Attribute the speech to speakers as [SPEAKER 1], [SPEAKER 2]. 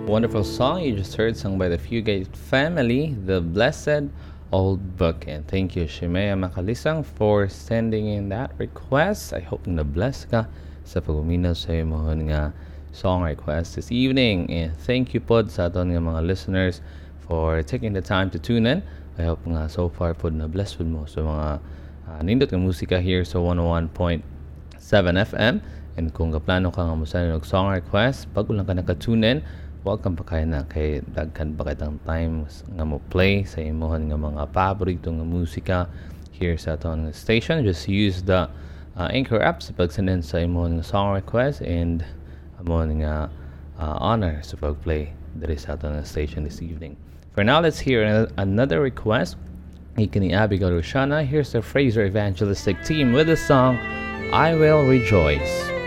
[SPEAKER 1] Wonderful song you just heard, sung by the Fugate family, The Blessed Old Book. And thank you, Shimea Makalisang, for sending in that request. I hope na-bless ka sa pag-uminaw sa imong nga song request this evening. And thank you po sa aton nga mga listeners for taking the time to tune in. I hope nga so far po na-bless po mo sa mga nindot nga musika here sa 101.7 FM. And kung kaplano ka nga musanin og song request, pag ulang ka naka-tune in, welcome pa kayo na kay dagkan pa kitang time nga mo play sa imuhon nga mga paborito nga musika here sa aton station. Just use the Anchor app sa pagsendin sa imuhon nga song request and amon nga honor sa pagplay diri sa aton station this evening. For now, let's hear another request. Ikani Abigail Roshana. Here's the Fraser Evangelistic Team with the song I Will Rejoice.